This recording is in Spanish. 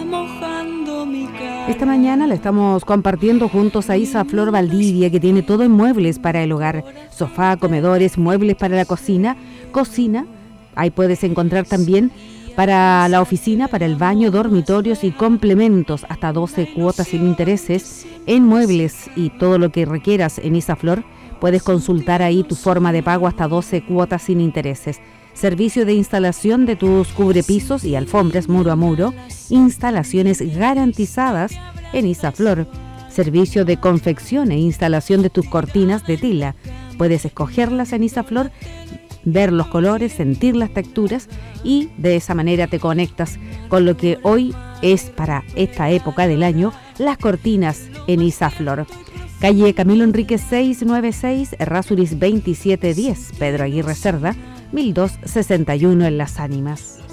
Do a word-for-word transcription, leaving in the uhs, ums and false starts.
mojando mi cara. Esta mañana la estamos compartiendo juntos a Isa Flor Valdivia, que tiene todo en muebles para el hogar: sofá, comedores, muebles para la cocina, cocina. Ahí puedes encontrar también para la oficina, para el baño, dormitorios y complementos, hasta doce cuotas sin intereses en muebles y todo lo que requieras en Isa Flor. Puedes consultar ahí tu forma de pago hasta doce cuotas sin intereses. Servicio de instalación de tus cubrepisos y alfombras muro a muro. Instalaciones garantizadas en Isa Flor. Servicio de confección e instalación de tus cortinas de tela. Puedes escogerlas en Isa Flor, ver los colores, sentir las texturas y de esa manera te conectas con lo que hoy es para esta época del año, las cortinas en Isa Flor. Calle Camilo Enríquez seiscientos noventa y seis, Errázuriz veintisiete diez, Pedro Aguirre Cerda, mil doscientos sesenta y uno en Las Ánimas.